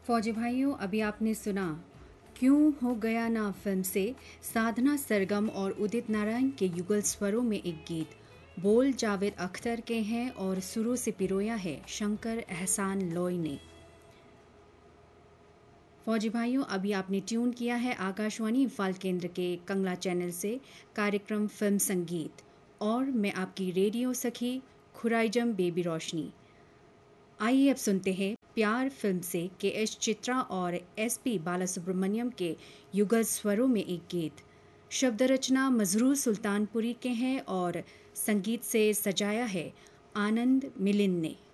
फौजी भाइयों, अभी आपने सुना क्यों हो गया ना फिल्म से साधना सरगम और उदित नारायण के युगल स्वरों में एक गीत। बोल जावेद अख्तर के हैं और सुरों से पिरोया है शंकर एहसान लोई ने। फौजी भाइयों, अभी आपने ट्यून किया है आकाशवाणी इम्फाल केंद्र के कंगला चैनल से कार्यक्रम फिल्म संगीत, और मैं आपकी रेडियो सखी खुराइजम बेबी रोशनी। आइए अब सुनते हैं प्यार फिल्म से के.एस. चित्रा और एस.पी. बालासुब्रमण्यम के युगल स्वरों में एक गीत। शब्द रचना मजरूर सुल्तानपुरी के हैं और संगीत से सजाया है आनंद मिलिन ने।